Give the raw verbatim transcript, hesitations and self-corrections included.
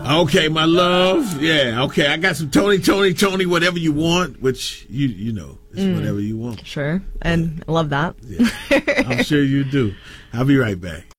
Okay, my love. Yeah, okay. I got some Tony, Tony, Tony, whatever you want, which you you know, it's mm. whatever you want. Sure. And yeah. I love that. Yeah. I'm sure you do. I'll be right back.